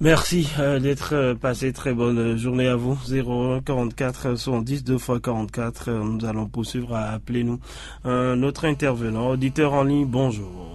Merci d'être passé. Très bonne journée à vous. 01 44 70 2 fois 44. Nous allons poursuivre à appeler nous un autre intervenant. Auditeur en ligne, bonjour.